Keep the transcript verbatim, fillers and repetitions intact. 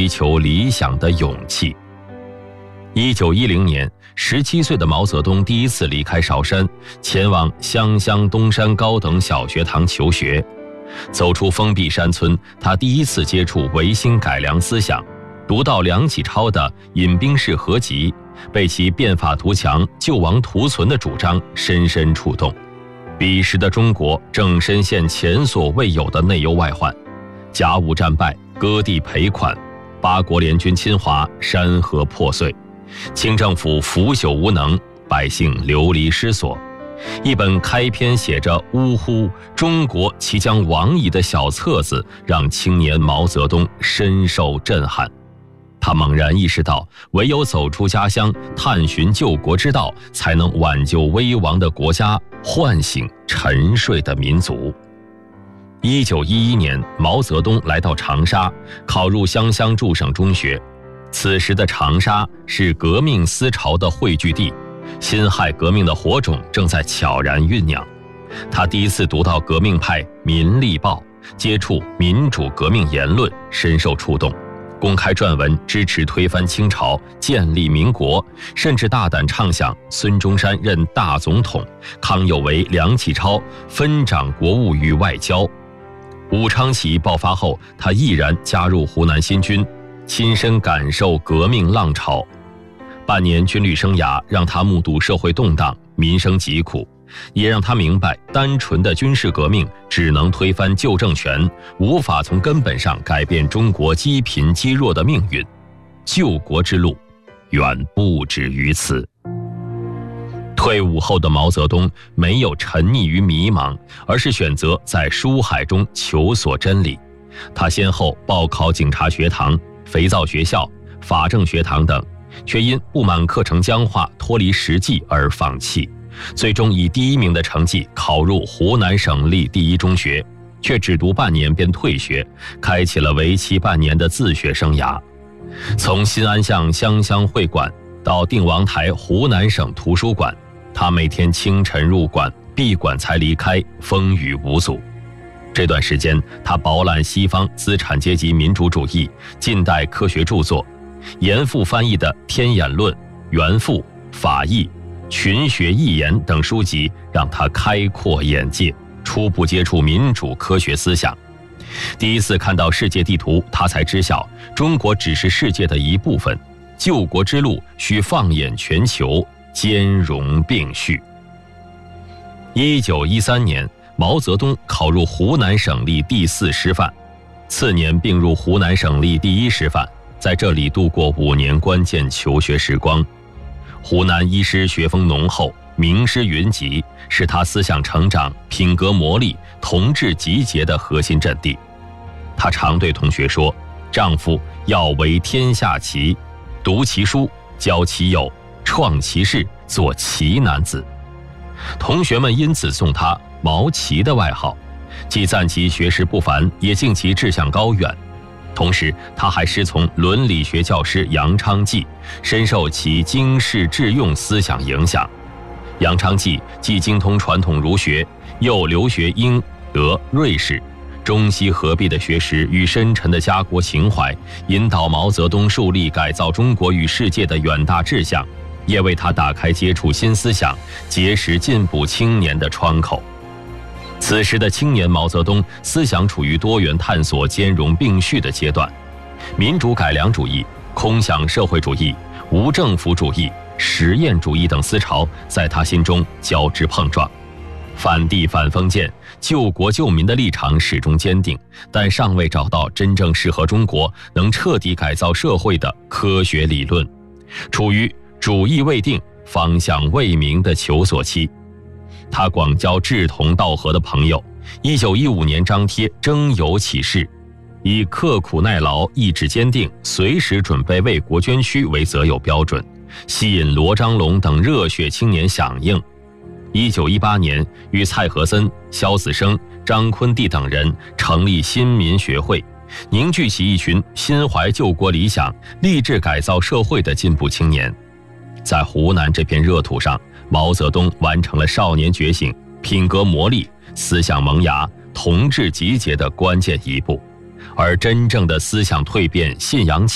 追求理想的勇气。一九一零年，十七岁的毛泽东第一次离开韶山，前往湘乡东山高等小学堂求学。走出封闭山村，他第一次接触维新改良思想，读到梁启超的《饮冰室合集》，被其变法图强、救亡图存的主张深深触动。彼时的中国正深陷前所未有的内忧外患，甲午战败，割地赔款，八国联军侵华，山河破碎，清政府腐朽无能，百姓流离失所。一本开篇写着“呜呼，中国即将亡矣”的小册子，让青年毛泽东深受震撼。他猛然意识到，唯有走出家乡，探寻救国之道，才能挽救危亡的国家，唤醒沉睡的民族。一九一一年，毛泽东来到长沙，考入湘乡驻省中学。此时的长沙是革命思潮的汇聚地，辛亥革命的火种正在悄然酝酿。他第一次读到革命派《民力报》，接触民主革命言论，深受触动，公开撰文支持推翻清朝，建立民国，甚至大胆畅想孙中山任大总统，康有为、梁启超分掌国务与外交。武昌起义爆发后，他毅然加入湖南新军，亲身感受革命浪潮。半年军旅生涯让他目睹社会动荡，民生疾苦，也让他明白单纯的军事革命只能推翻旧政权，无法从根本上改变中国积贫积弱的命运。救国之路远不止于此。退伍后的毛泽东没有沉溺于迷茫，而是选择在书海中求索真理。他先后报考警察学堂、肥皂学校、法政学堂等，却因不满课程僵化、脱离实际而放弃，最终以第一名的成绩考入湖南省立第一中学，却只读半年便退学，开启了为期半年的自学生涯。从新安巷湘乡会馆到定王台湖南省图书馆，他每天清晨入馆，闭馆才离开，风雨无阻。这段时间，他饱览西方资产阶级民主主义、近代科学著作，严复翻译的《天演论》《原复》《法义》《群学义言》等书籍，让他开阔眼界，初步接触民主科学思想。第一次看到世界地图，他才知晓中国只是世界的一部分，救国之路需放眼全球，兼容并蓄。一九一三年，毛泽东考入湖南省立第四师范，次年并入湖南省立第一师范，在这里度过五年关键求学时光。湖南一师学风浓厚，名师云集，是他思想成长、品格磨砺、同志集结的核心阵地。他常对同学说：“丈夫要为天下奇，读其书，教其友，创其事，做奇男子。”同学们因此送他“毛奇”的外号，既赞其学识不凡，也敬其志向高远。同时，他还师从伦理学教师杨昌济，深受其经世致用思想影响。杨昌济既精通传统儒学，又留学英、德、瑞士，中西合璧的学识与深沉的家国情怀，引导毛泽东树立改造中国与世界的远大志向，也为他打开接触新思想、结识进步青年的窗口。此时的青年毛泽东思想处于多元探索、兼容并蓄的阶段，民主改良主义、空想社会主义、无政府主义、实验主义等思潮在他心中交织碰撞。反帝反封建、救国救民的立场始终坚定，但尚未找到真正适合中国、能彻底改造社会的科学理论，处于主意未定、方向未明的求索期。他广交志同道合的朋友，一九一五年张贴征友启事，以刻苦耐劳、意志坚定、随时准备为国捐躯为择友标准，吸引罗章龙等热血青年响应。一九一八年，与蔡和森、萧子升、张坤地等人成立新民学会，凝聚起一群心怀救国理想、立志改造社会的进步青年。在湖南这片热土上，毛泽东完成了少年觉醒、品格磨砺、思想萌芽、同志集结的关键一步，而真正的思想蜕变、信仰